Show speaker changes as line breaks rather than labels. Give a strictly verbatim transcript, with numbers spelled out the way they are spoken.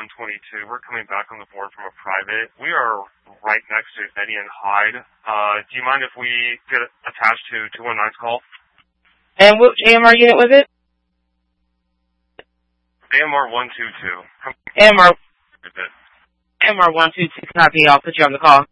one twenty-two. We're coming back on the board from a private. We are right next to Eddie and Hyde. Uh, do you mind if we get attached to two one nine's call?
And which A M R unit was it?
A M R one twenty-two.
A M R... A M R one twenty-two, copy. I'll put you on the call.